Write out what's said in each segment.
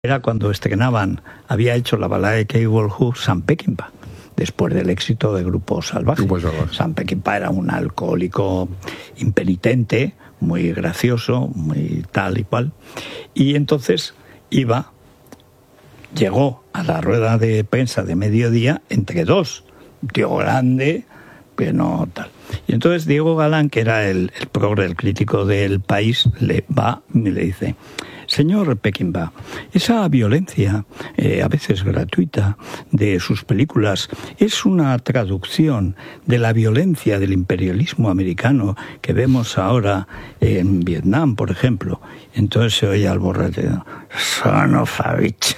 era cuando estrenaban, había hecho la balada de Cable Who, Sam Peckinpah, después del éxito de Grupo Salvaje. Sam Peckinpah era un alcohólico impenitente, muy gracioso, muy tal y cual, y entonces llegó a la rueda de prensa de mediodía entre dos, un tío grande, pero no tal. Y entonces Diego Galán, que era el progre, el crítico del País, le va y le dice: señor Peckinpah, esa violencia, a veces gratuita, de sus películas es una traducción de la violencia del imperialismo americano que vemos ahora en Vietnam, por ejemplo. Entonces se oye al borracho: son of a bitch.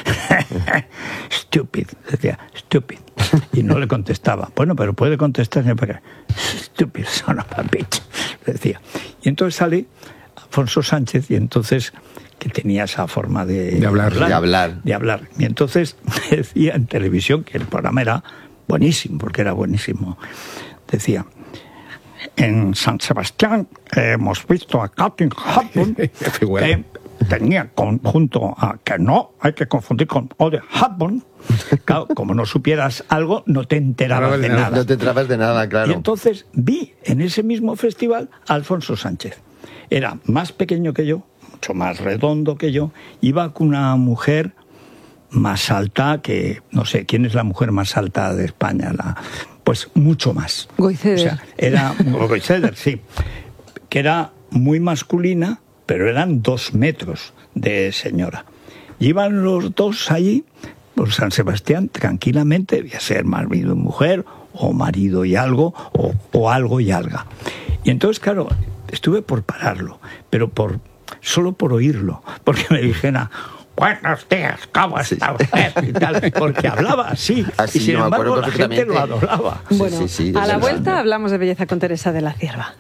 Stupid, decía, stupid. Y no le contestaba. Bueno, pero puede contestar, stupid, son of a bitch, decía. Y entonces sale Alfonso Sánchez, y entonces, que tenía esa forma de hablar. Y entonces decía en televisión, que el programa era buenísimo, porque era buenísimo, decía: en San Sebastián hemos visto a Katherine Hepburn, que tenía junto a, que no hay que confundir con Audrey Hepburn. Claro, como no supieras algo, no te enterabas de nada. No te enterabas de nada, claro. Y entonces vi en ese mismo festival a Alfonso Sánchez. Era más pequeño que yo, mucho más redondo que yo, iba con una mujer más alta que, no sé, ¿quién es la mujer más alta de España? Pues mucho más. Goiceder. O sea, era Goiceder, sí, que era muy masculina, pero eran 2 metros de señora. Iban los dos allí por San Sebastián tranquilamente, debía ser marido y mujer, o marido y algo, o algo y alga. Y entonces, claro, estuve por pararlo, pero solo por oírlo, porque me dijera: buenos días, ¿cómo está usted? Y tal, porque hablaba así y sin embargo la gente lo adoraba. Bueno, a la vuelta hablamos de belleza con Teresa de la Cierva.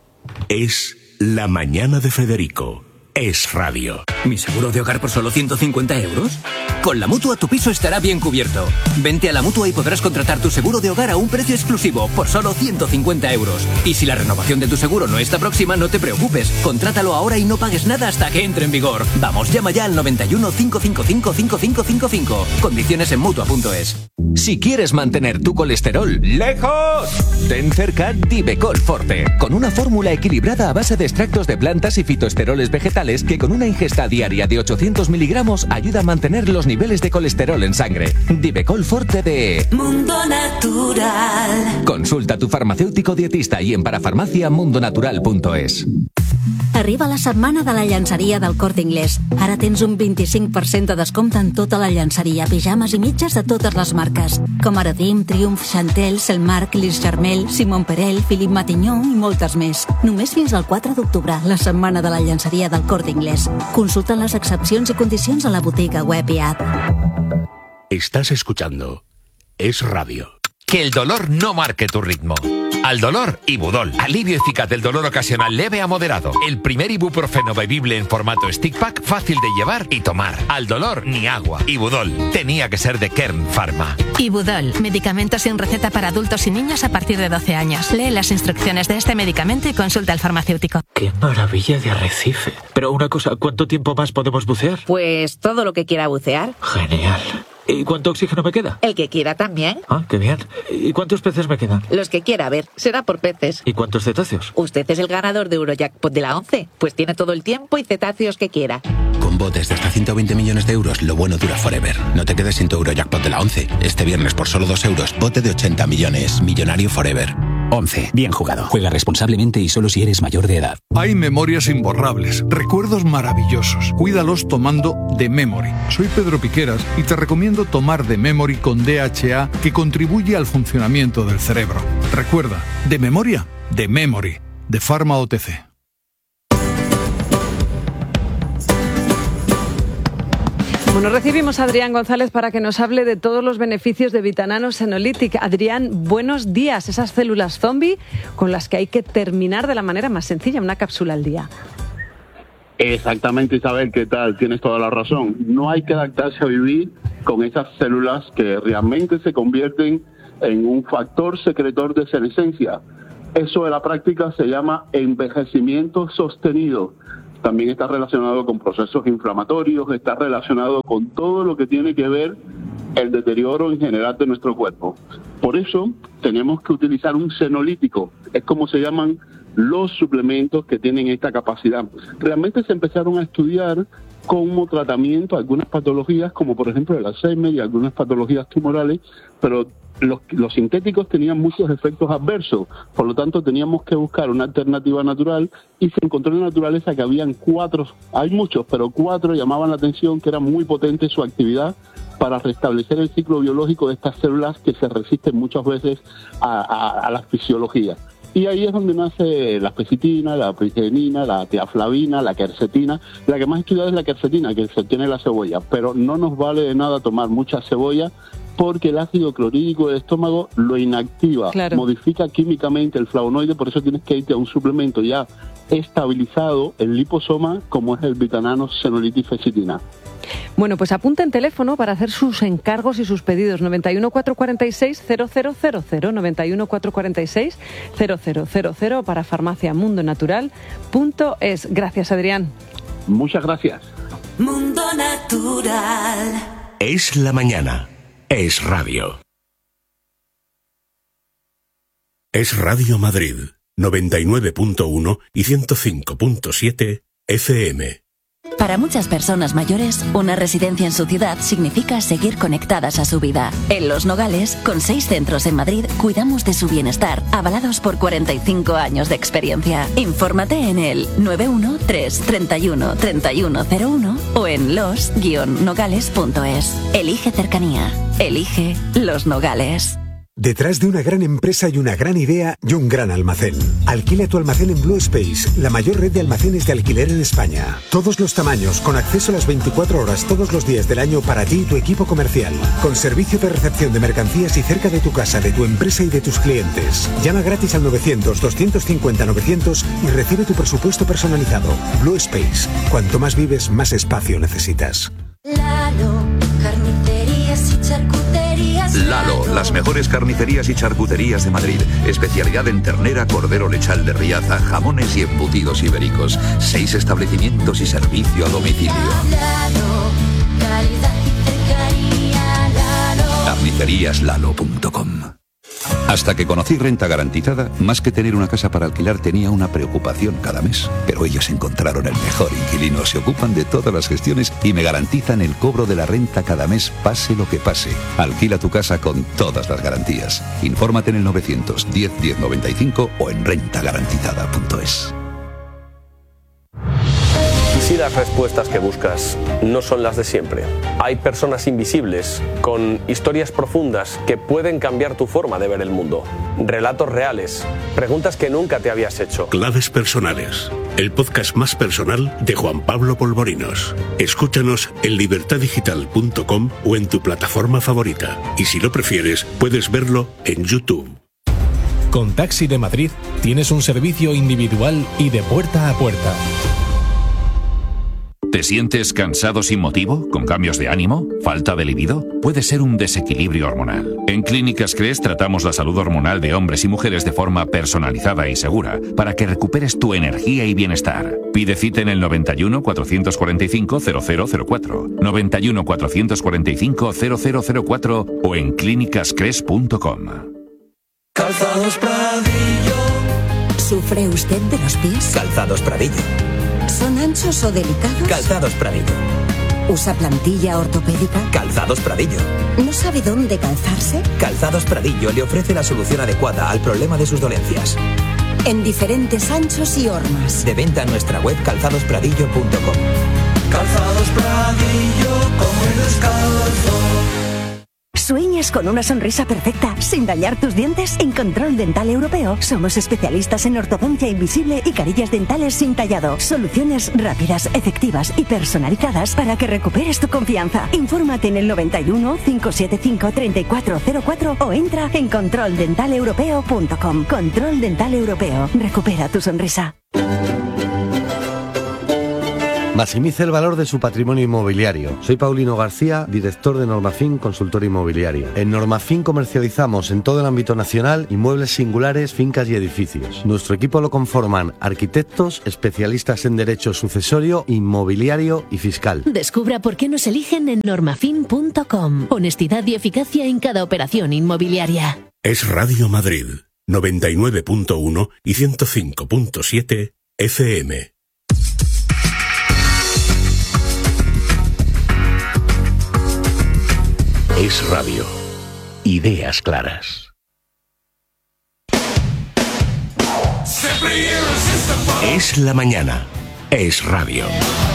Es La Mañana de Federico. Es radio. ¿Mi seguro de hogar por solo 150 euros? Con la Mutua tu piso estará bien cubierto. Vente a la Mutua y podrás contratar tu seguro de hogar a un precio exclusivo por solo 150 euros. Y si la renovación de tu seguro no está próxima, no te preocupes. Contrátalo ahora y no pagues nada hasta que entre en vigor. Vamos, llama ya al 91 555 5555. Condiciones en Mutua.es. Si quieres mantener tu colesterol lejos, ten cerca Divecol Forte, con una fórmula equilibrada a base de extractos de plantas y fitoesteroles vegetales que con una ingesta diaria de 800 miligramos ayuda a mantener los niveles de colesterol en sangre. Divecol Forte de Mundo Natural. Consulta a tu farmacéutico dietista i en parafarmàcia mundonatural.es. Arriba la setmana de la llançaria del Corte Inglés. Ara tens un 25% de descompte en tota la llançaria, pijames i mitges de totes les marques, com Aradim, Triumph, Chantel, Selmark, Lis Charmel, Simon Perel, Philippe Matignon i moltes més. Només fins al 4 d'octubre, la setmana de la llançaria del Corte Inglés. Consulta les excepcions i condicions a la botiga web i app. Estás escuchando Es Radio. Que el dolor no marque tu ritmo. Al dolor, Ibudol. Alivio eficaz del dolor ocasional leve a moderado. El primer ibuprofeno bebible en formato stick pack, fácil de llevar y tomar. Al dolor, ni agua. Ibudol. Tenía que ser de Kern Pharma. Ibudol. Medicamento sin receta para adultos y niños a partir de 12 años. Lee las instrucciones de este medicamento y consulta al farmacéutico. ¡Qué maravilla de arrecife! Pero una cosa, ¿cuánto tiempo más podemos bucear? Pues todo lo que quiera bucear. Genial. ¿Y cuánto oxígeno me queda? El que quiera también. Ah, qué bien. ¿Y cuántos peces me quedan? Los que quiera, a ver, será por peces. ¿Y cuántos cetáceos? Usted es el ganador de Eurojackpot de la 11, pues tiene todo el tiempo y cetáceos que quiera. Con botes de hasta 120 millones de euros, lo bueno dura forever. No te quedes sin tu Eurojackpot de la 11. Este viernes por solo 2 euros, bote de 80 millones. Millonario forever. 11. Bien jugado. Juega responsablemente y solo si eres mayor de edad. Hay memorias imborrables, recuerdos maravillosos. Cuídalos tomando The Memory. Soy Pedro Piqueras y te recomiendo tomar The Memory con DHA, que contribuye al funcionamiento del cerebro. Recuerda, de memoria, The Memory, de Pharma OTC. Bueno, recibimos a Adrián González para que nos hable de todos los beneficios de Vitanano Senolytic. Adrián, buenos días. Esas células zombie con las que hay que terminar de la manera más sencilla, una cápsula al día. Exactamente, Isabel, ¿qué tal? Tienes toda la razón. No hay que adaptarse a vivir con esas células que realmente se convierten en un factor secretor de senescencia. Eso en la práctica se llama envejecimiento sostenido. también está relacionado con procesos inflamatorios, está relacionado con todo lo que tiene que ver el deterioro en general de nuestro cuerpo. Por eso tenemos que utilizar un senolítico, es como se llaman los suplementos que tienen esta capacidad. Realmente se empezaron a estudiar como tratamiento algunas patologías, como por ejemplo el Alzheimer y algunas patologías tumorales, pero los sintéticos tenían muchos efectos adversos, por lo tanto teníamos que buscar una alternativa natural y se encontró en la naturaleza que habían 4, hay muchos, pero 4 llamaban la atención, que era muy potente su actividad para restablecer el ciclo biológico de estas células que se resisten muchas veces a la fisiología. Y ahí es donde nace la especitina, la picenina, la tiaflavina, la quercetina. La que más estudiada es la quercetina, que se obtiene en la cebolla, pero no nos vale de nada tomar mucha cebolla porque el ácido clorhídrico del estómago lo inactiva, claro, modifica químicamente el flavonoide, por eso tienes que irte a un suplemento ya estabilizado el liposoma, como es el Vitanano Senolitis Fecitina. Bueno, pues apunten teléfono para hacer sus encargos y sus pedidos. 91 446 0000, 91 446 0000 para farmaciamundonatural.es. Gracias, Adrián. Muchas gracias. Mundo Natural. Es la mañana. Es radio. Es Radio Madrid, 99.1 y 105.7 FM. Para muchas personas mayores, una residencia en su ciudad significa seguir conectadas a su vida. En Los Nogales, con 6 centros en Madrid, cuidamos de su bienestar, avalados por 45 años de experiencia. Infórmate en el 913-31-3101 o en los-nogales.es. Elige cercanía. Elige Los Nogales. Detrás de una gran empresa y una gran idea y un gran almacén. Alquila tu almacén en Blue Space, la mayor red de almacenes de alquiler en España. Todos los tamaños, con acceso a las 24 horas todos los días del año para ti y tu equipo comercial. Con servicio de recepción de mercancías y cerca de tu casa, de tu empresa y de tus clientes. Llama gratis al 900-250-900 y recibe tu presupuesto personalizado. Blue Space. Cuanto más vives, más espacio necesitas. Lalo, carnicerías y charcuterías. Lalo, las mejores carnicerías y charcuterías de Madrid. Especialidad en ternera, cordero lechal de Riaza, jamones y embutidos ibéricos. 6 establecimientos y servicio a domicilio. Lalo, calidad y cercanía. Lalo. Carniceríaslalo.com. Hasta que conocí Renta Garantizada, más que tener una casa para alquilar tenía una preocupación cada mes. Pero ellos encontraron el mejor inquilino, se ocupan de todas las gestiones y me garantizan el cobro de la renta cada mes, pase lo que pase. Alquila tu casa con todas las garantías. Infórmate en el 910 1095 o en rentagarantizada.es. Si las respuestas que buscas no son las de siempre, hay personas invisibles con historias profundas que pueden cambiar tu forma de ver el mundo. Relatos reales, preguntas que nunca te habías hecho. Claves personales, el podcast más personal de Juan Pablo Polvorinos. Escúchanos en libertadigital.com o en tu plataforma favorita. Y si lo prefieres, puedes verlo en YouTube. Con Taxi de Madrid tienes un servicio individual y de puerta a puerta. ¿Te sientes cansado sin motivo? ¿Con cambios de ánimo? ¿Falta de libido? Puede ser un desequilibrio hormonal. En Clínicas Cres tratamos la salud hormonal de hombres y mujeres de forma personalizada y segura para que recuperes tu energía y bienestar. Pide cita en el 91 445 0004, 91 445 0004 o en clínicascres.com. Calzados Pradillo. ¿Sufre usted de los pies? Calzados Pradillo. ¿Son anchos o delicados? Calzados Pradillo. ¿Usa plantilla ortopédica? Calzados Pradillo. ¿No sabe dónde calzarse? Calzados Pradillo le ofrece la solución adecuada al problema de sus dolencias. En diferentes anchos y hormas. De venta en nuestra web calzadospradillo.com. Calzados Pradillo, como el descalzo. ¿Sueñas con una sonrisa perfecta sin dañar tus dientes? En Control Dental Europeo somos especialistas en ortodoncia invisible y carillas dentales sin tallado. Soluciones rápidas, efectivas y personalizadas para que recuperes tu confianza. Infórmate en el 91 575 3404 o entra en controldentaleuropeo.com. Control Dental Europeo. Recupera tu sonrisa. Maximice el valor de su patrimonio inmobiliario. Soy Paulino García, director de Normafin Consultor Inmobiliario. En Normafin comercializamos en todo el ámbito nacional inmuebles singulares, fincas y edificios. Nuestro equipo lo conforman arquitectos, especialistas en derecho sucesorio, inmobiliario y fiscal. Descubra por qué nos eligen en normafin.com. Honestidad y eficacia en cada operación inmobiliaria. Es Radio Madrid, 99.1 y 105.7 FM. Es radio. Ideas claras. Es la mañana. Es radio.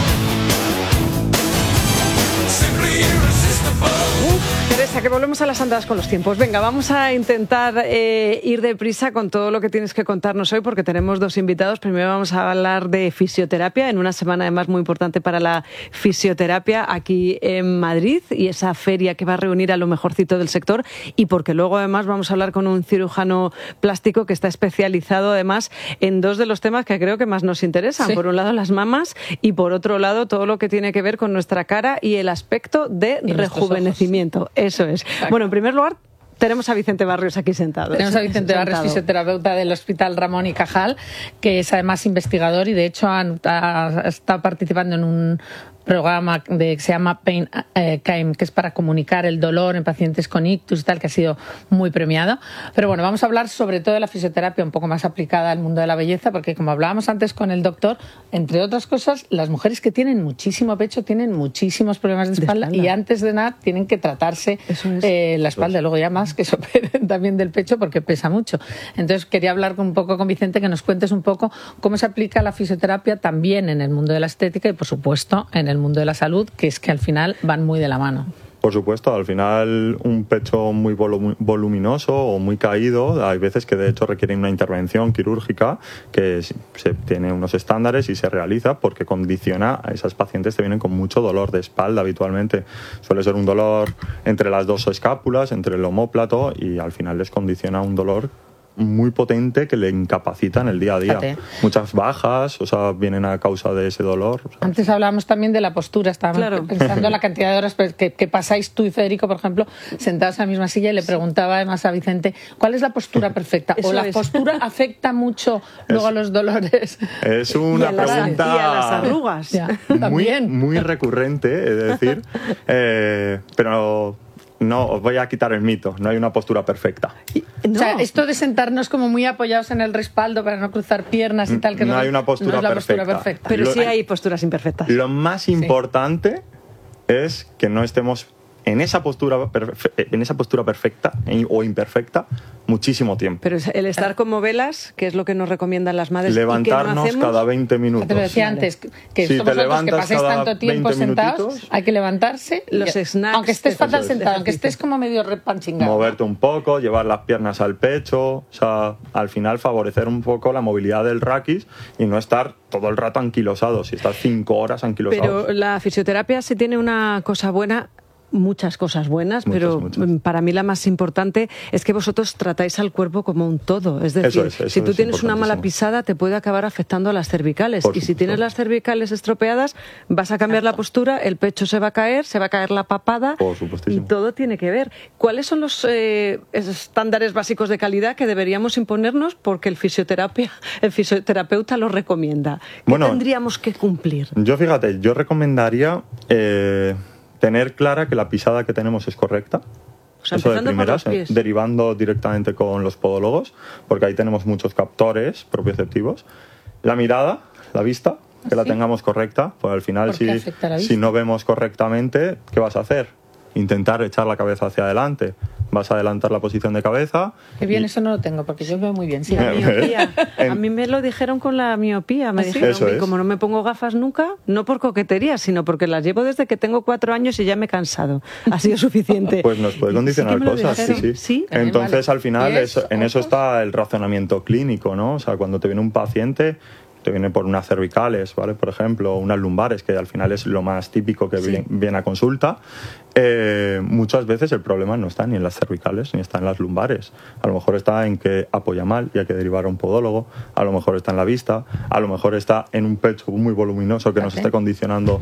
Teresa, que volvemos a las andadas con los tiempos. Venga, vamos a intentar ir deprisa con todo lo que tienes que contarnos hoy, porque tenemos dos invitados. Primero vamos a hablar de fisioterapia, en una semana además muy importante para la fisioterapia aquí en Madrid, y esa feria que va a reunir a lo mejorcito del sector, y porque luego además vamos a hablar con un cirujano plástico que está especializado además en dos de los temas que creo que más nos interesan. Sí. Por un lado las mamas y por otro lado todo lo que tiene que ver con nuestra cara y el aspecto de rejuvenecimiento. Eso es. Exacto. Bueno, en primer lugar, tenemos a Vicente Barrios aquí sentado. Tenemos a Vicente Barrios, fisioterapeuta del Hospital Ramón y Cajal, que es además investigador y de hecho ha estado participando en un programa que se llama Pain Came, que es para comunicar el dolor en pacientes con ictus y tal, que ha sido muy premiado. Pero bueno, vamos a hablar sobre todo de la fisioterapia un poco más aplicada al mundo de la belleza, porque como hablábamos antes con el doctor, entre otras cosas, las mujeres que tienen muchísimo pecho tienen muchísimos problemas de espalda y antes de nada tienen que tratarse la espalda, luego ya más que se operen también del pecho porque pesa mucho. Entonces quería hablar un poco con Vicente, que nos cuentes un poco cómo se aplica la fisioterapia también en el mundo de la estética y por supuesto en el mundo de la salud, que es que al final van muy de la mano. Por supuesto, al final un pecho muy voluminoso o muy caído, hay veces que de hecho requieren una intervención quirúrgica que se tiene unos estándares y se realiza porque condiciona a esas pacientes que vienen con mucho dolor de espalda habitualmente. Suele ser un dolor entre las dos escápulas, entre el omóplato, y al final les condiciona un dolor muy potente que le incapacita en el día a día. Fíjate. Muchas bajas, o sea, vienen a causa de ese dolor. O sea. Antes hablábamos también de la postura, estábamos pensando en la cantidad de horas que pasáis tú y Federico, por ejemplo, sentados en la misma silla, y le preguntaba además a Vicente, ¿cuál es la postura perfecta? ¿O la postura afecta mucho luego a los dolores? Es una pregunta y a las arrugas. Muy recurrente, es decir, pero no, os voy a quitar el mito, no hay una postura perfecta. No. O sea, esto de sentarnos como muy apoyados en el respaldo para no cruzar piernas y tal, que no hay una postura, postura perfecta. Pero sí hay posturas imperfectas. Lo más importante es que no estemos en esa postura perfecta o imperfecta muchísimo tiempo. Pero el estar como velas, que es lo que nos recomiendan las madres. Levantarnos cada 20 minutos. Te lo decía antes, que si somos nosotros que paséis tanto tiempo sentados, hay que levantarse. Los snacks. Aunque estés fatal sentado, aunque estés como medio repanchingado. Moverte un poco, llevar las piernas al pecho, o sea, al final favorecer un poco la movilidad del raquis y no estar todo el rato anquilosado, si estás 5 horas anquilosado. Pero la fisioterapia sí tiene una cosa buena. Muchas cosas buenas, pero para mí la más importante es que vosotros tratáis al cuerpo como un todo. Es decir, si tú tienes una mala pisada, te puede acabar afectando a las cervicales. Y si tienes las cervicales estropeadas, vas a cambiar la postura, el pecho se va a caer la papada, y todo tiene que ver. ¿Cuáles son los estándares básicos de calidad que deberíamos imponernos porque el fisioterapeuta lo recomienda? ¿Qué tendríamos que cumplir? Yo recomendaría tener clara que la pisada que tenemos es correcta. O sea, eso de primeras, derivando directamente con los podólogos, porque ahí tenemos muchos captores propioceptivos. La mirada, la vista, que la tengamos correcta, pues al final si no vemos correctamente, ¿qué vas a hacer? Intentar echar la cabeza hacia adelante. Vas a adelantar la posición de cabeza. Qué bien, eso no lo tengo, porque yo veo muy bien. Sí, la miopía. A mí me lo dijeron con la miopía. Me dijeron que como no me pongo gafas nunca, no por coquetería, sino porque las llevo desde que tengo 4 años y ya me he cansado. Ha sido suficiente. Pues nos puede condicionar cosas. Sí. Entonces, al final, en eso está el razonamiento clínico, ¿no? O sea, cuando te viene un paciente, te viene por unas cervicales, ¿vale? Por ejemplo, unas lumbares, que al final es lo más típico que viene a consulta. muchas veces el problema no está ni en las cervicales ni está en las lumbares. A lo mejor está en que apoya mal y hay que derivar a un podólogo, a lo mejor está en la vista, a lo mejor está en un pecho muy voluminoso que nos esté condicionando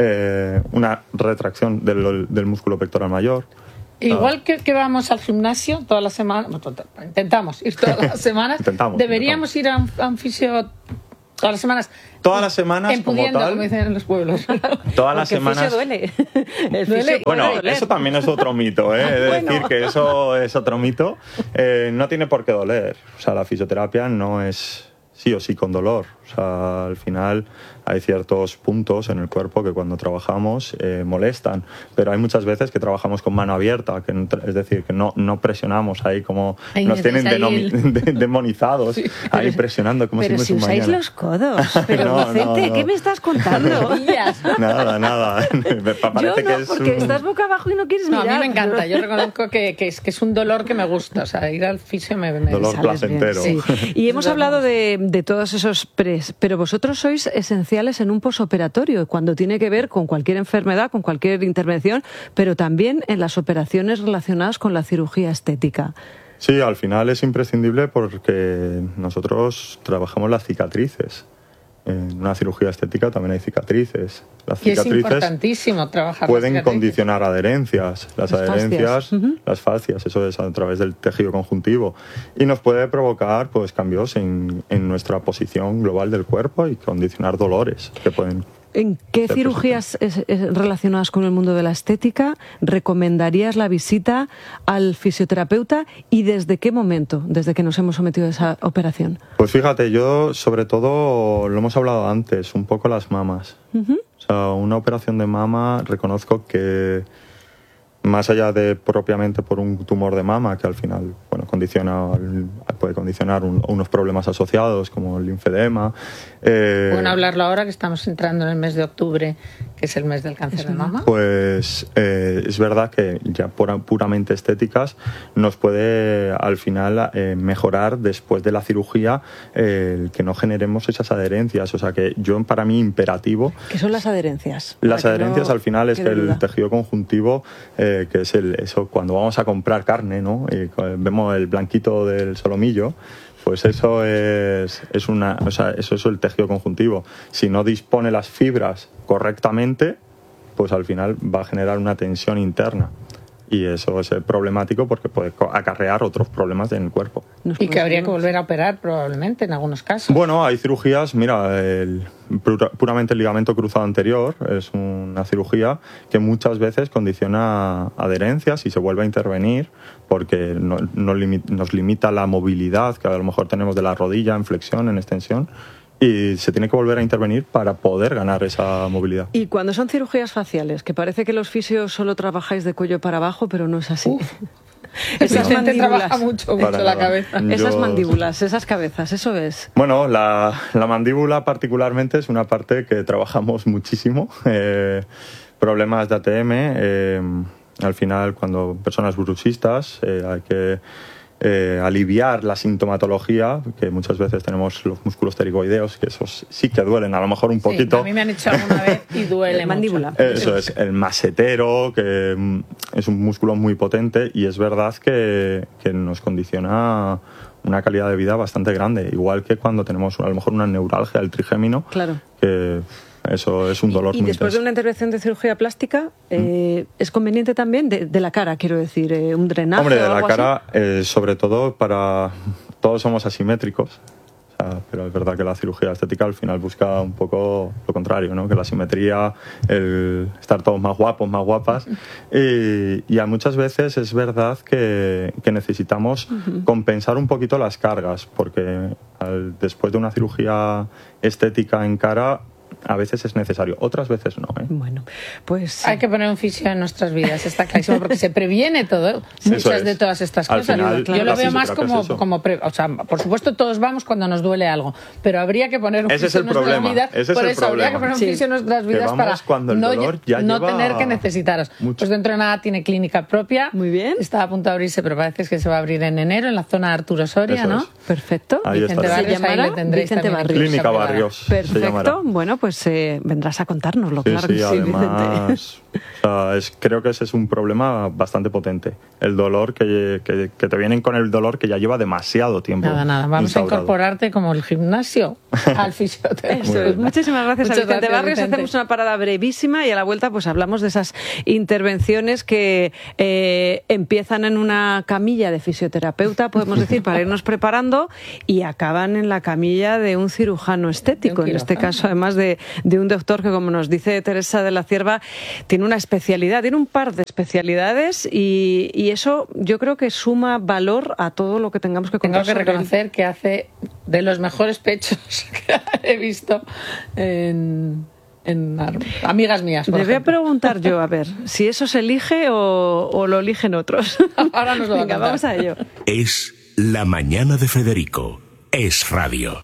una retracción del músculo pectoral mayor. Igual que vamos al gimnasio todas las semanas, intentamos ir todas las semanas, deberíamos ir a un fisio todas las semanas. Todas las semanas, empudiendo, como tal, como dicen en los pueblos. Todas las semanas. El fisio duele. Duele. Bueno, eso también es otro mito, ¿eh? He de decir que eso es otro mito. No tiene por qué doler. O sea, la fisioterapia no es sí o sí con dolor. O sea, al final hay ciertos puntos en el cuerpo que cuando trabajamos molestan, pero hay muchas veces que trabajamos con mano abierta, es decir, que no presionamos ahí como nos tienen demonizados, sí, ahí presionando como pero si usáis mañana. Los codos, pero Vicente, ¿qué me estás contando? Nada. Yo no, porque estás boca abajo y no quieres mirar. A mí me encanta, yo reconozco que es un dolor que me gusta, o sea, ir al fisio me dolor placentero. Sí. Y hemos hablado de todos esos pero vosotros sois esenciales en un posoperatorio, cuando tiene que ver con cualquier enfermedad, con cualquier intervención, pero también en las operaciones relacionadas con la cirugía estética. Sí, al final es imprescindible porque nosotros trabajamos las cicatrices. En una cirugía estética también hay cicatrices. Las cicatrices es importantísimo trabajar. Pueden condicionar adherencias. Las adherencias, las fascias, eso es a través del tejido conjuntivo. Y nos puede provocar pues cambios en nuestra posición global del cuerpo y condicionar dolores que pueden... ¿En qué cirugías relacionadas con el mundo de la estética recomendarías la visita al fisioterapeuta y desde qué momento, desde que nos hemos sometido a esa operación? Pues fíjate, yo sobre todo, lo hemos hablado antes, un poco las mamas. O sea, una operación de mama, reconozco que más allá de propiamente por un tumor de mama, que al final puede condicionar unos problemas asociados como el linfedema. Bueno, hablarlo ahora que estamos entrando en el mes de octubre, que es el mes del cáncer de mama. Pues es verdad que ya puramente estéticas nos puede al final mejorar después de la cirugía el que no generemos esas adherencias. O sea que para mí imperativo... ¿Qué son las adherencias? Las adherencias al final es que el tejido conjuntivo, que es eso cuando vamos a comprar carne, ¿no? Y vemos el blanquito del solomillo, pues eso es el tejido conjuntivo. Si no dispone las fibras correctamente, pues al final va a generar una tensión interna. Y eso es problemático porque puede acarrear otros problemas en el cuerpo. Y que habría que volver a operar probablemente en algunos casos. Bueno, hay cirugías, mira, puramente el ligamento cruzado anterior es una cirugía que muchas veces condiciona adherencias y se vuelve a intervenir porque nos limita la movilidad que a lo mejor tenemos de la rodilla en flexión, en extensión. Y se tiene que volver a intervenir para poder ganar esa movilidad. Y cuando son cirugías faciales, que parece que los fisios solo trabajáis de cuello para abajo, pero no es así. Esas mandíbulas trabaja mucho la cabeza. Esas mandíbulas, esas cabezas, eso es. Bueno, la mandíbula particularmente es una parte que trabajamos muchísimo. Problemas de ATM, al final cuando personas bruxistas hay que... aliviar la sintomatología, que muchas veces tenemos los músculos pterigoideos, que esos sí que duelen, a lo mejor un poquito. A mí me han hecho alguna vez y duele mandíbula. Eso es, el masetero, que es un músculo muy potente y es verdad que nos condiciona una calidad de vida bastante grande, igual que cuando tenemos a lo mejor una neuralgia del trigémino, claro, que eso es un dolor muy intenso. Y después de una intervención de cirugía plástica, ¿es conveniente también de la cara, quiero decir, un drenaje? Hombre, de o la algo cara, sobre todo para... Todos somos asimétricos, pero es verdad que la cirugía estética al final busca un poco lo contrario, ¿no? Que la simetría, el estar todos más guapos, más guapas. Y a muchas veces es verdad que necesitamos compensar un poquito las cargas, porque después de una cirugía estética en cara... A veces es necesario, otras veces no. Bueno, pues... Hay que poner un fisio en nuestras vidas, está clarísimo, porque se previene todo, muchas de todas estas cosas. Final, yo lo veo más como o sea, por supuesto todos vamos cuando nos duele algo, pero habría que poner un fisio en nuestras vidas. Por eso habría que poner un fisio en nuestras vidas para no tener que necesitaros. Mucho. Pues dentro de nada tiene clínica propia. Muy bien. Está a punto de abrirse, pero parece que se va a abrir en enero en la zona de Arturo Soria, eso ¿no? es. Perfecto. Ahí Vicente Barrios, ahí le tendréis Vicente también. Barrios. Clínica Barrios. Perfecto. Bueno, pues pues vendrás a contárnoslo, Sí, claro sí, que sí, además, o sea, creo que ese es un problema bastante potente. El dolor que te vienen con el dolor que ya lleva demasiado tiempo. Nada, vamos instaurado. a incorporarte como el gimnasio al fisioterapeuta. Eso es. Muchísimas gracias a Muchas Vicente gracias, Barrios. Vicente. Hacemos una parada brevísima y a la vuelta pues hablamos de esas intervenciones que empiezan en una camilla de fisioterapeuta, podemos decir, para irnos preparando, y acaban en la camilla de un cirujano estético, en este caso además de un doctor que, como nos dice Teresa de la Cierva, tiene una especialidad, tiene un par de especialidades, y eso yo creo que suma valor a todo lo que tengamos que contar. Tengo que sobre él. reconocer que hace de los mejores pechos que he visto en amigas mías. Le voy a preguntar yo, a ver, si eso se elige o lo eligen otros. Ahora nos lo va a Venga, contar. vamos a ello. Es La Mañana de Federico. Es radio.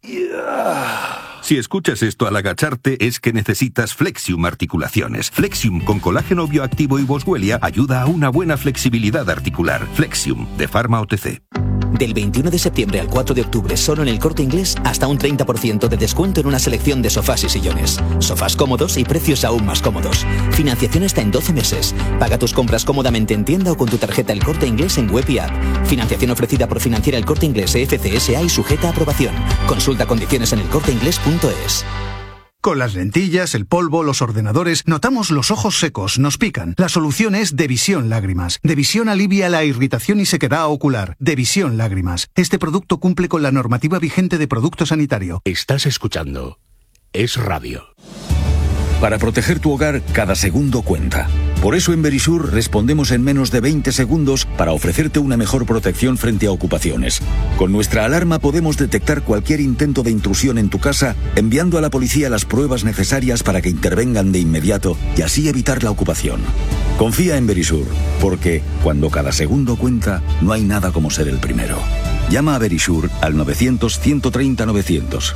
Si escuchas esto al agacharte es que necesitas Flexium Articulaciones. Flexium con colágeno bioactivo y boswellia ayuda a una buena flexibilidad articular. Flexium, de Pharma OTC. Del 21 de septiembre al 4 de octubre, solo en El Corte Inglés, hasta un 30% de descuento en una selección de sofás y sillones. Sofás cómodos y precios aún más cómodos. Financiación hasta en 12 meses. Paga tus compras cómodamente en tienda o con tu tarjeta El Corte Inglés en web y app. Financiación ofrecida por Financiera El Corte Inglés FCSA y sujeta a aprobación. Consulta condiciones en elcorteinglés.es. Con las lentillas, el polvo, los ordenadores, notamos los ojos secos, nos pican. La solución es Devisión Lágrimas. Devisión alivia la irritación y sequedad ocular. Devisión Lágrimas. Este producto cumple con la normativa vigente de producto sanitario. Estás escuchando Es radio. Para proteger tu hogar, cada segundo cuenta. Por eso en Verisur respondemos en menos de 20 segundos para ofrecerte una mejor protección frente a ocupaciones. Con nuestra alarma podemos detectar cualquier intento de intrusión en tu casa, enviando a la policía las pruebas necesarias para que intervengan de inmediato y así evitar la ocupación. Confía en Verisur, porque cuando cada segundo cuenta, no hay nada como ser el primero. Llama a Verisur al 900-130-900.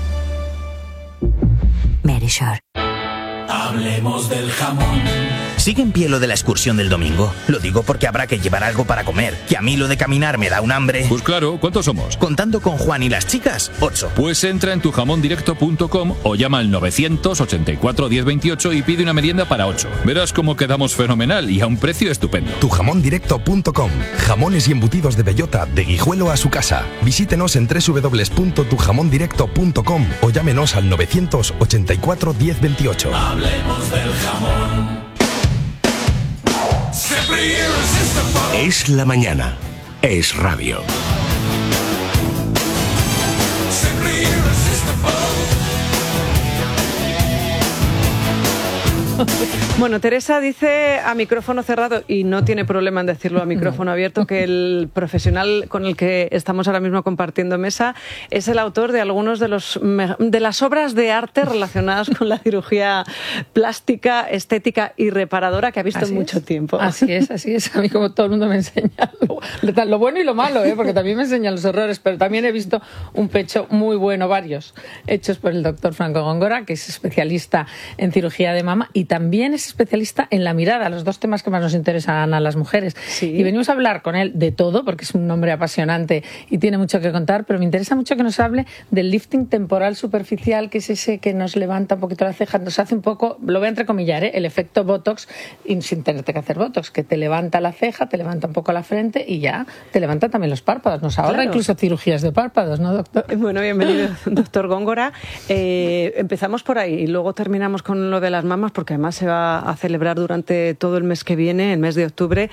Verisur. Hablemos del jamón. ¿Sigue en pie lo de la excursión del domingo? Lo digo porque habrá que llevar algo para comer, que a mí lo de caminar me da un hambre. Pues claro, ¿cuántos somos? Contando con Juan y las chicas, 8. Pues entra en tujamondirecto.com o llama al 984 1028 y pide una merienda para 8. Verás cómo quedamos fenomenal y a un precio estupendo. Tujamondirecto.com. Jamones y embutidos de bellota, de Guijuelo a su casa. Visítenos en www.tujamondirecto.com o llámenos al 984 1028. Hablemos del jamón. Es la mañana. Es radio. Bueno, Teresa dice a micrófono cerrado, y no tiene problema en decirlo a micrófono abierto, que el profesional con el que estamos ahora mismo compartiendo mesa es el autor de algunos de las obras de arte relacionadas con la cirugía plástica, estética y reparadora que ha visto en mucho tiempo. Así es. A mí, como todo el mundo me enseña lo bueno y lo malo, porque también me enseñan los errores, pero también he visto un pecho muy bueno, varios, hechos por el doctor Franco Góngora, que es especialista en cirugía de mama y también es especialista en la mirada, los dos temas que más nos interesan a las mujeres. Sí. Y venimos a hablar con él de todo, porque es un hombre apasionante y tiene mucho que contar, pero me interesa mucho que nos hable del lifting temporal superficial, que es ese que nos levanta un poquito la ceja, nos hace un poco, lo voy a entrecomillar, el efecto Botox, y sin tenerte que hacer Botox, que te levanta la ceja, te levanta un poco la frente y ya te levanta también los párpados. Nos ahorra incluso cirugías de párpados, ¿no, doctor? Bueno, bienvenido, doctor Góngora. Empezamos por ahí y luego terminamos con lo de las mamas, porque además se va a celebrar durante todo el mes que viene, el mes de octubre,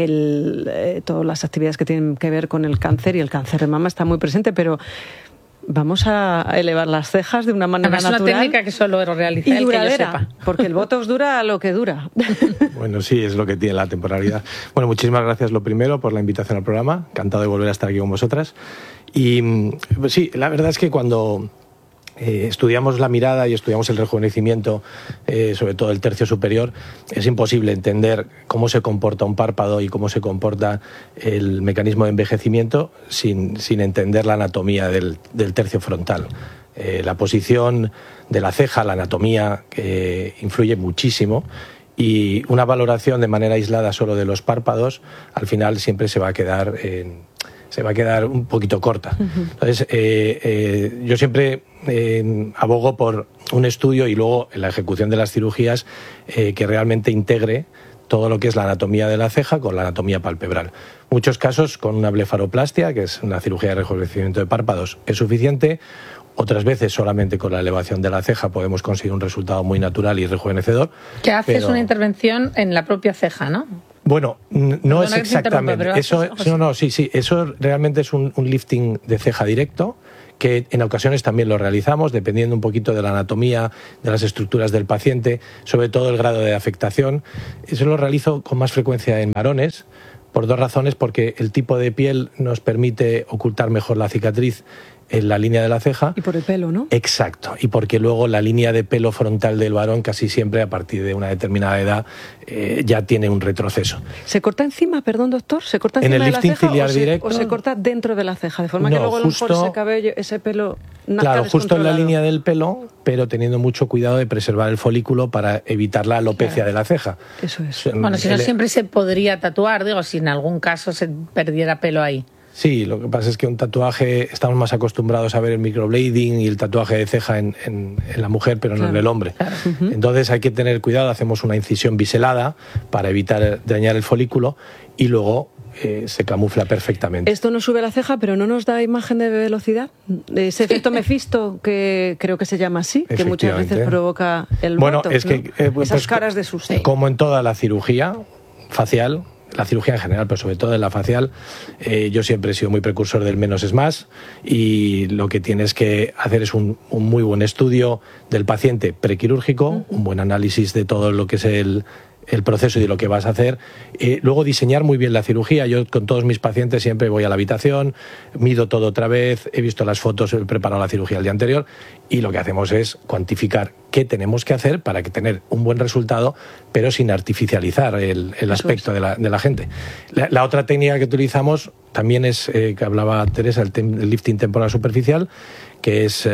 todas las actividades que tienen que ver con el cáncer, y el cáncer de mama está muy presente, pero vamos a elevar las cejas de una manera natural. Es una técnica que solo realiza y el duradera, que yo sepa. Porque el Botox dura lo que dura. Bueno, sí, es lo que tiene la temporalidad. Bueno, muchísimas gracias, lo primero, por la invitación al programa. Encantado de volver a estar aquí con vosotras. Y pues sí, la verdad es que cuando estudiamos la mirada y estudiamos el rejuvenecimiento, sobre todo el tercio superior, es imposible entender cómo se comporta un párpado y cómo se comporta el mecanismo de envejecimiento sin entender la anatomía del tercio frontal. La posición de la ceja, la anatomía, influye muchísimo, y una valoración de manera aislada solo de los párpados al final siempre se va a quedar un poquito corta. Entonces, yo siempre abogo por un estudio y luego en la ejecución de las cirugías que realmente integre todo lo que es la anatomía de la ceja con la anatomía palpebral. Muchos casos con una blefaroplastia, que es una cirugía de rejuvenecimiento de párpados, es suficiente. Otras veces solamente con la elevación de la ceja podemos conseguir un resultado muy natural y rejuvenecedor. Que haces una intervención en la propia ceja, ¿no? Bueno, no es exactamente. Eso realmente es un lifting de ceja directo, que en ocasiones también lo realizamos, dependiendo un poquito de la anatomía, de las estructuras del paciente, sobre todo el grado de afectación. Eso lo realizo con más frecuencia en varones, por dos razones: porque el tipo de piel nos permite ocultar mejor la cicatriz en la línea de la ceja. Y por el pelo, ¿no? Exacto, y porque luego la línea de pelo frontal del varón casi siempre a partir de una determinada edad ya tiene un retroceso. ¿Se corta encima, perdón doctor? ¿Se corta encima en el de la lifting ceja ciliar directo, o se corta dentro de la ceja? De forma que luego a lo mejor ese cabello, ese pelo nazca claro, justo en la descontrolado. línea del pelo, pero teniendo mucho cuidado de preservar el folículo para evitar la alopecia de la ceja. Eso es. Bueno, si no siempre se podría tatuar, digo, si en algún caso se perdiera pelo ahí. Sí, lo que pasa es que un tatuaje, estamos más acostumbrados a ver el microblading y el tatuaje de ceja en la mujer, pero no en el hombre. Claro. Entonces hay que tener cuidado, hacemos una incisión biselada para evitar dañar el folículo y luego se camufla perfectamente. Esto nos sube la ceja, pero no nos da imagen de velocidad. Ese efecto Mephisto, que creo que se llama así, que muchas veces provoca el botox, es que, ¿no? Esas caras de susto. Como en toda la cirugía facial, la cirugía en general, pero sobre todo en la facial, yo siempre he sido muy precursor del menos es más, y lo que tienes que hacer es un muy buen estudio del paciente prequirúrgico, un buen análisis de todo lo que es el proceso y de lo que vas a hacer. Luego diseñar muy bien la cirugía. Yo con todos mis pacientes siempre voy a la habitación, mido todo otra vez, he visto las fotos, he preparado la cirugía el día anterior y lo que hacemos es cuantificar qué tenemos que hacer para que tener un buen resultado, pero sin artificializar el aspecto de la gente. La otra técnica que utilizamos también es, que hablaba Teresa, el lifting temporal superficial, que es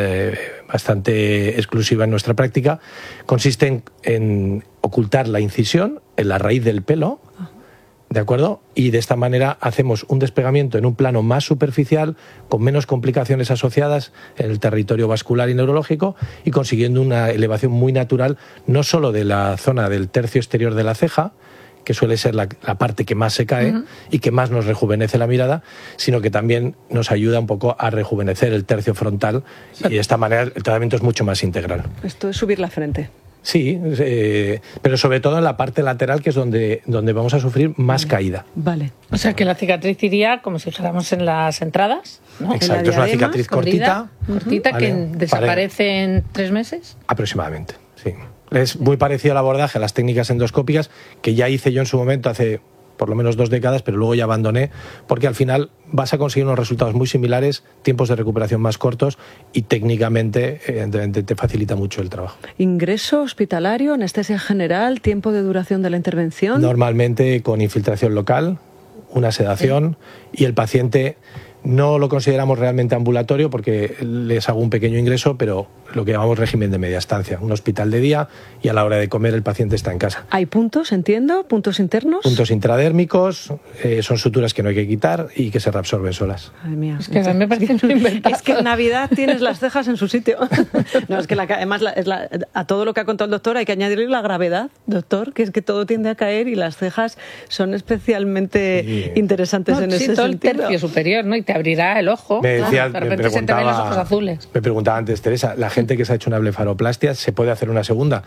bastante exclusiva en nuestra práctica. Consiste en ocultar la incisión en la raíz del pelo, ¿de acuerdo? Y de esta manera hacemos un despegamiento en un plano más superficial, con menos complicaciones asociadas en el territorio vascular y neurológico, y consiguiendo una elevación muy natural, no solo de la zona del tercio exterior de la ceja, que suele ser la parte que más se cae y que más nos rejuvenece la mirada, sino que también nos ayuda un poco a rejuvenecer el tercio frontal, y de esta manera el tratamiento es mucho más integral. Esto es subir la frente. Sí, pero sobre todo en la parte lateral, que es donde vamos a sufrir más caída. Vale. O sea que la cicatriz iría como si dijéramos en las entradas, ¿no? Exacto, es una cicatriz cortita. Cortita, que desaparece en 3 meses. Aproximadamente, sí. Es muy parecido al abordaje, a las técnicas endoscópicas, que ya hice yo en su momento hace por lo menos 2 décadas, pero luego ya abandoné, porque al final vas a conseguir unos resultados muy similares, tiempos de recuperación más cortos y técnicamente, evidentemente, te facilita mucho el trabajo. ¿Ingreso hospitalario, anestesia general, tiempo de duración de la intervención? Normalmente con infiltración local, una sedación, y el paciente no lo consideramos realmente ambulatorio porque les hago un pequeño ingreso, pero lo que llamamos régimen de media estancia, un hospital de día, y a la hora de comer el paciente está en casa. ¿Hay puntos, entiendo? ¿Puntos internos? Puntos intradérmicos, son suturas que no hay que quitar y que se reabsorben solas. Ay, mía. Es que a mí me parece muy inventado. Es que en Navidad tienes las cejas en su sitio. No, es que además a todo lo que ha contado el doctor hay que añadirle la gravedad, doctor, que es que todo tiende a caer y las cejas son especialmente interesantes en ese todo sentido. El tercio superior, ¿no? Y te abrirá el ojo. De repente se te ven los ojos azules. Me preguntaba antes, Teresa, la gente que se ha hecho una blefaroplastia, ¿se puede hacer una segunda?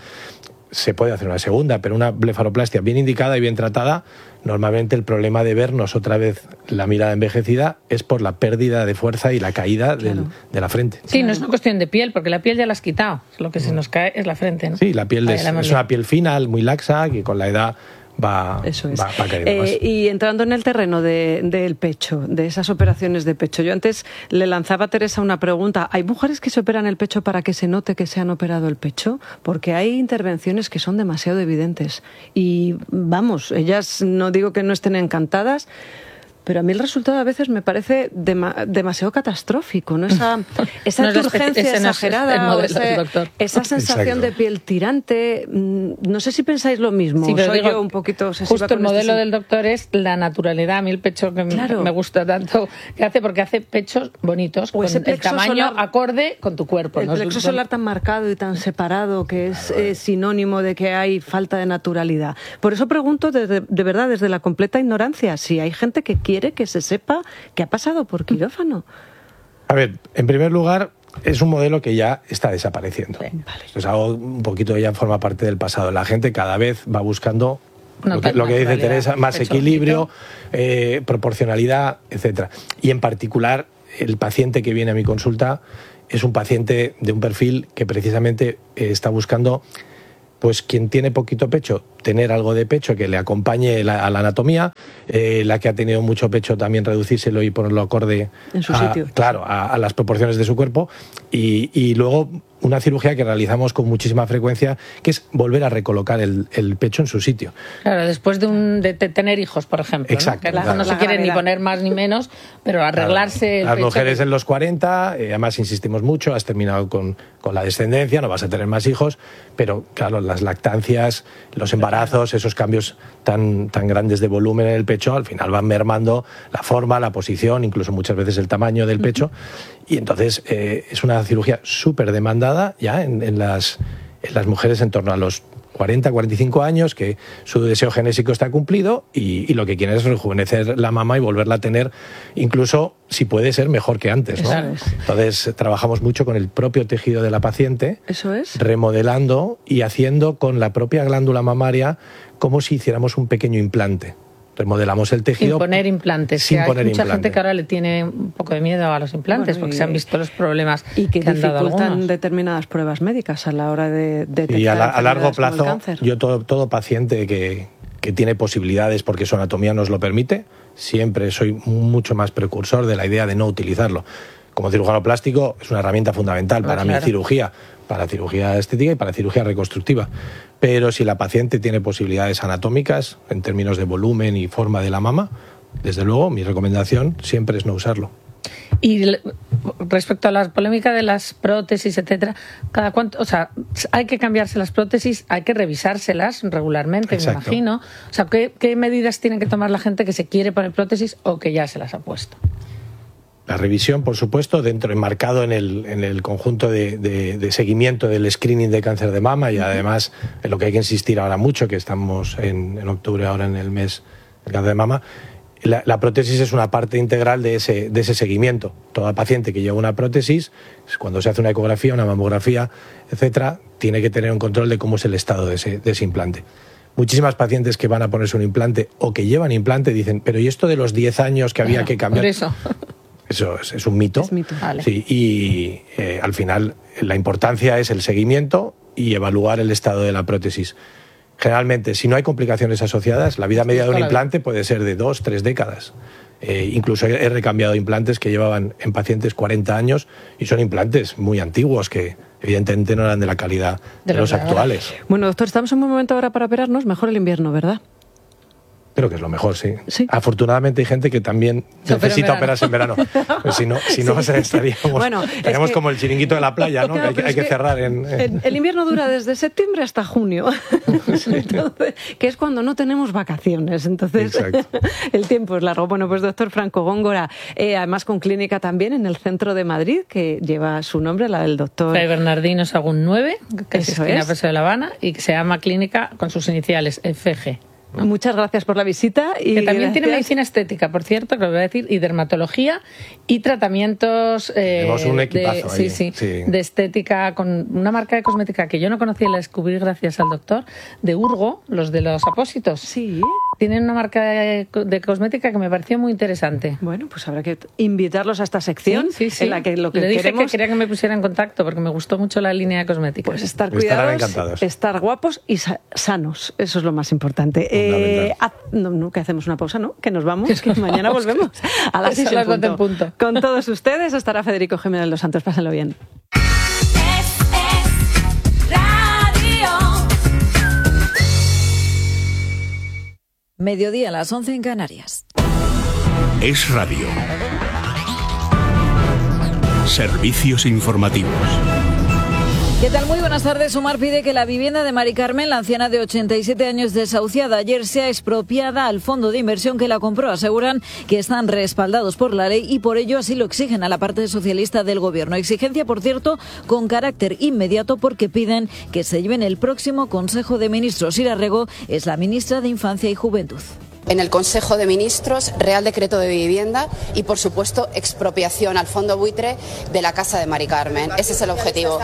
Se puede hacer una segunda, pero una blefaroplastia bien indicada y bien tratada, normalmente el problema de vernos otra vez la mirada envejecida es por la pérdida de fuerza y la caída de la frente. Sí, no es una cuestión de piel, porque la piel ya la has quitado. Lo que se nos cae es la frente, ¿no? Sí, la piel es una piel fina, muy laxa, que con la edad va cayendo más. Y entrando en el terreno del pecho, de esas operaciones de pecho, yo antes le lanzaba a Teresa una pregunta. ¿Hay mujeres que se operan el pecho para que se note que se han operado el pecho? Porque hay intervenciones que son demasiado evidentes y vamos, ellas no digo que no estén encantadas, Pero a mí el resultado a veces me parece demasiado catastrófico, ¿no? Esa No es turgencia ese no es exagerada, el o modelo del doctor. esa sensación de piel tirante. No sé si pensáis lo mismo. Sí, pero soy digo, yo un poquito obsesiva justo el con modelo del doctor es la naturalidad. A mí el pecho que me gusta tanto que hace, porque hace pechos bonitos, O con ese el plexo tamaño solar- acorde con tu cuerpo. El ¿no? plexo solar tan marcado y tan separado que es sinónimo de que hay falta de naturalidad. Por eso pregunto de verdad, desde la completa ignorancia, si hay gente que quiere que se sepa que ha pasado por quirófano. A ver, en primer lugar, es un modelo que ya está desapareciendo. Esto es algo un poquito ya forma parte del pasado. La gente cada vez va buscando lo que dice naturalidad, Teresa, más pecho equilibrio, proporcionalidad, etcétera. Y en particular, el paciente que viene a mi consulta es un paciente de un perfil que precisamente está buscando, pues quien tiene poquito pecho, tener algo de pecho que le acompañe a la anatomía, la que ha tenido mucho pecho también reducírselo y ponerlo acorde En su sitio. Claro, a las proporciones de su cuerpo, y luego una cirugía que realizamos con muchísima frecuencia, que es volver a recolocar el pecho en su sitio. Claro, después de tener hijos, por ejemplo. Exacto, ¿no? Que claro. no se La quiere ni gravedad. poner más ni menos, pero arreglarse el Las pecho. mujeres en los 40, además insistimos mucho, has terminado con la descendencia, no vas a tener más hijos, pero claro, las lactancias, los embarazos, esos cambios tan grandes de volumen en el pecho, al final van mermando la forma, la posición, incluso muchas veces el tamaño del pecho, y entonces es una cirugía súper demandada ya en las mujeres en torno a los 40, 45 años, que su deseo genésico está cumplido y lo que quieren es rejuvenecer la mama y volverla a tener, incluso si puede ser mejor que antes, ¿no? Eso es. Entonces trabajamos mucho con el propio tejido de la paciente, Eso es. remodelando y haciendo con la propia glándula mamaria como si hiciéramos un pequeño implante. Remodelamos el tejido. Sin poner implantes. Sin que hay poner mucha implante. gente que ahora le tiene un poco de miedo a los implantes, Bueno, porque se han visto los problemas y que han dado dificultan algunos. determinadas pruebas médicas a la hora de detectar Y a largo enfermedades como el plazo, cáncer. yo todo paciente que tiene posibilidades porque su anatomía nos lo permite, siempre soy mucho más precursor de la idea de no utilizarlo. Como cirujano plástico es una herramienta fundamental para mi claro. cirugía, para cirugía estética y para cirugía reconstructiva. Pero si la paciente tiene posibilidades anatómicas en términos de volumen y forma de la mama, desde luego mi recomendación siempre es no usarlo. Y respecto a la polémica de las prótesis, etcétera, cada cuánto, o sea, hay que cambiarse las prótesis, hay que revisárselas regularmente, Exacto. me imagino. O sea, ¿qué medidas tiene que tomar la gente que se quiere poner prótesis o que ya se las ha puesto? La revisión, por supuesto, enmarcado en el conjunto de seguimiento del screening de cáncer de mama, y además en lo que hay que insistir ahora mucho, que estamos en octubre ahora en el mes del cáncer de mama, la prótesis es una parte integral de ese seguimiento. Toda paciente que lleva una prótesis, cuando se hace una ecografía, una mamografía, etcétera, tiene que tener un control de cómo es el estado de ese implante. Muchísimas pacientes que van a ponerse un implante o que llevan implante dicen, pero ¿y esto de los 10 años que había que cambiar? Por eso. Eso es un mito. Vale. Sí, y al final la importancia es el seguimiento y evaluar el estado de la prótesis. Generalmente, si no hay complicaciones asociadas, la vida media de un implante puede ser de 2-3 décadas. Incluso he recambiado implantes que llevaban en pacientes 40 años y son implantes muy antiguos que evidentemente no eran de la calidad de los actuales. Bueno, doctor, estamos en un momento ahora para operarnos, mejor el invierno, ¿verdad? Creo que es lo mejor, sí. Afortunadamente hay gente que también Se opera en necesita verano. operarse en verano. Pues si no estaríamos, Bueno, estaríamos como el chiringuito de la playa, ¿no? Claro, Que pero hay que es cerrar El invierno dura desde septiembre hasta junio, entonces, que es cuando no tenemos vacaciones, entonces el tiempo es largo. Bueno, pues doctor Franco Góngora, además con clínica también en el centro de Madrid, que lleva su nombre, la del doctor Fray Bernardino Sagún 9, que es Eso esquina es. Paseo de La Habana, y que se llama Clínica con sus iniciales, FG. Muchas gracias por la visita. Y que también tiene gracias. medicina estética, por cierto, que lo voy a decir, y dermatología y tratamientos Tenemos un equipazo ahí, sí. de estética, con una marca de cosmética que yo no conocía y la descubrí gracias al doctor, de Urgo, los de los apósitos. Sí. Tienen una marca de cosmética que me pareció muy interesante. Bueno, pues habrá que invitarlos a esta sección Sí. en la que lo que Le dije queremos que quería que me pusiera en contacto porque me gustó mucho la línea de cosmética. pues estar cuidados, estar guapos y sanos. Eso es lo más importante. Que hacemos una pausa, ¿no? Que nos vamos, que mañana volvemos a las 6 en punto. Con todos ustedes estará Federico Jiménez Los Santos. Pásenlo bien. Mediodía a las 11 en Canarias. Es Radio. Servicios informativos. ¿Qué tal? Muy buenas tardes. Sumar pide que la vivienda de Mari Carmen, la anciana de 87 años desahuciada ayer, sea expropiada al fondo de inversión que la compró. Aseguran que están respaldados por la ley y por ello así lo exigen a la parte socialista del Gobierno. Exigencia, por cierto, con carácter inmediato porque piden que se lleve en el próximo Consejo de Ministros. Ira Rego es la ministra de Infancia y Juventud. En el Consejo de Ministros, Real Decreto de Vivienda y, por supuesto, expropiación al fondo buitre de la casa de Mari Carmen. Ese es el objetivo.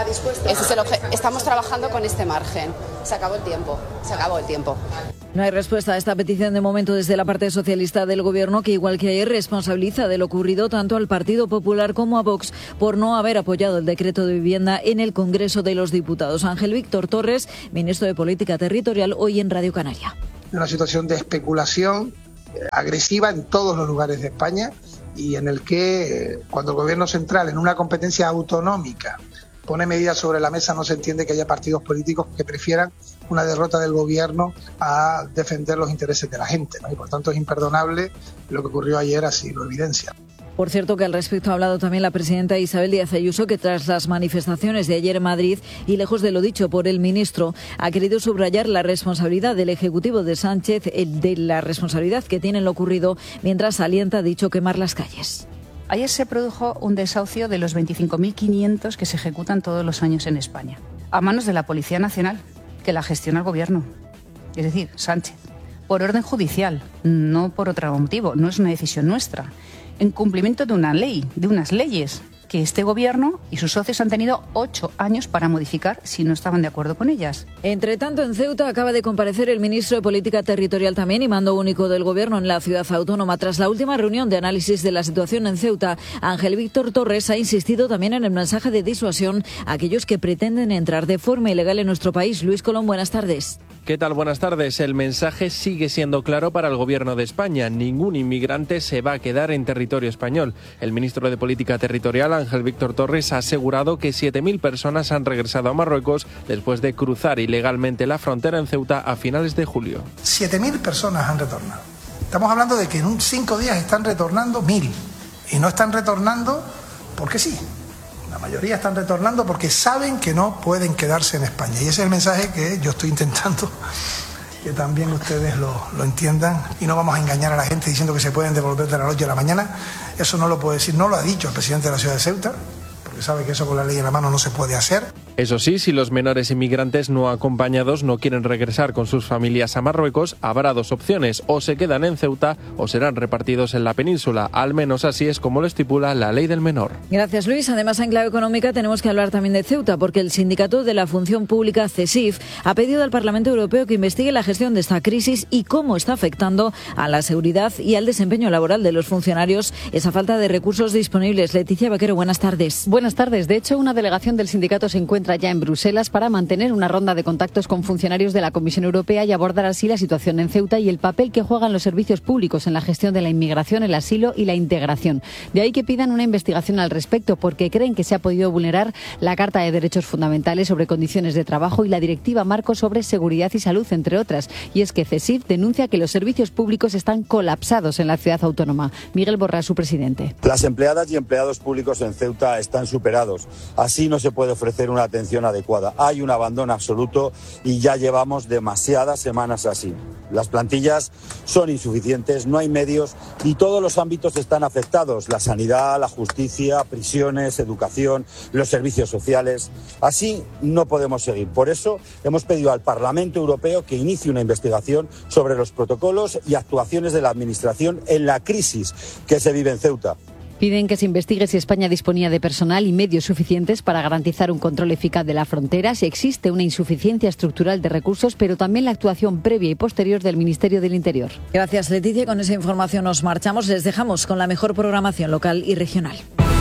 Estamos trabajando con este margen. Se acabó el tiempo. No hay respuesta a esta petición de momento desde la parte socialista del Gobierno, que igual que ayer responsabiliza de lo ocurrido tanto al Partido Popular como a Vox por no haber apoyado el decreto de vivienda en el Congreso de los Diputados. Ángel Víctor Torres, ministro de Política Territorial, hoy en Radio Canaria. Una situación de especulación agresiva en todos los lugares de España y en el que cuando el Gobierno central en una competencia autonómica pone medidas sobre la mesa, no se entiende que haya partidos políticos que prefieran una derrota del Gobierno a defender los intereses de la gente, ¿no? Y por tanto es imperdonable lo que ocurrió ayer, así lo evidencia. Por cierto, que al respecto ha hablado también la presidenta Isabel Díaz Ayuso, que tras las manifestaciones de ayer en Madrid y lejos de lo dicho por el ministro, ha querido subrayar la responsabilidad del Ejecutivo de Sánchez, de la responsabilidad que tiene en lo ocurrido, mientras alienta, ha dicho, quemar las calles. Ayer se produjo un desahucio de los 25.500 que se ejecutan todos los años en España, a manos de la Policía Nacional, que la gestiona el Gobierno, es decir, Sánchez, por orden judicial, no por otro motivo, no es una decisión nuestra. En cumplimiento de una ley, de unas leyes que este Gobierno y sus socios han tenido 8 años para modificar si no estaban de acuerdo con ellas. Entre tanto, en Ceuta acaba de comparecer el ministro de Política Territorial también y mando único del Gobierno en la ciudad autónoma. Tras la última reunión de análisis de la situación en Ceuta, Ángel Víctor Torres ha insistido también en el mensaje de disuasión a aquellos que pretenden entrar de forma ilegal en nuestro país. Luis Colón, buenas tardes. ¿Qué tal? Buenas tardes. El mensaje sigue siendo claro para el Gobierno de España. Ningún inmigrante se va a quedar en territorio español. El ministro de Política Territorial, Ángel Víctor Torres, ha asegurado que 7.000 personas han regresado a Marruecos después de cruzar ilegalmente la frontera en Ceuta a finales de julio. 7.000 personas han retornado. Estamos hablando de que en 5 días están retornando 1.000. Y no están retornando porque sí. La mayoría están retornando porque saben que no pueden quedarse en España. Y ese es el mensaje que yo estoy intentando que también ustedes lo entiendan. Y no vamos a engañar a la gente diciendo que se pueden devolver de la noche a la mañana. Eso no lo puedo decir, no lo ha dicho el presidente de la ciudad de Ceuta, porque sabe que eso con la ley en la mano no se puede hacer. Eso sí, si los menores inmigrantes no acompañados no quieren regresar con sus familias a Marruecos, habrá 2 opciones: o se quedan en Ceuta o serán repartidos en la península. Al menos así es como lo estipula la ley del menor. Gracias, Luis. Además, en clave económica tenemos que hablar también de Ceuta, porque el sindicato de la función pública, CESIF, ha pedido al Parlamento Europeo que investigue la gestión de esta crisis y cómo está afectando a la seguridad y al desempeño laboral de los funcionarios esa falta de recursos disponibles. Leticia Vaquero, buenas tardes. Buenas tardes. De hecho, una delegación del sindicato se encuentra ya en Bruselas para mantener una ronda de contactos con funcionarios de la Comisión Europea y abordar así la situación en Ceuta y el papel que juegan los servicios públicos en la gestión de la inmigración, el asilo y la integración. De ahí que pidan una investigación al respecto, porque creen que se ha podido vulnerar la Carta de Derechos Fundamentales sobre condiciones de trabajo y la Directiva Marco sobre seguridad y salud, entre otras. Y es que CESIF denuncia que los servicios públicos están colapsados en la ciudad autónoma. Miguel Borrás, su presidente. Las empleadas y empleados públicos en Ceuta están superados. Así no se puede ofrecer una atención adecuada. Hay un abandono absoluto y ya llevamos demasiadas semanas así. Las plantillas son insuficientes, no hay medios y todos los ámbitos están afectados: la sanidad, la justicia, prisiones, educación, los servicios sociales. Así no podemos seguir. Por eso hemos pedido al Parlamento Europeo que inicie una investigación sobre los protocolos y actuaciones de la Administración en la crisis que se vive en Ceuta. Piden que se investigue si España disponía de personal y medios suficientes para garantizar un control eficaz de la frontera, si existe una insuficiencia estructural de recursos, pero también la actuación previa y posterior del Ministerio del Interior. Gracias, Leticia. Con esa información nos marchamos. Les dejamos con la mejor programación local y regional.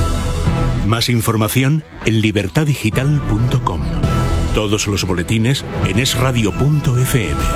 Más información en libertadigital.com. Todos los boletines en esradio.fm.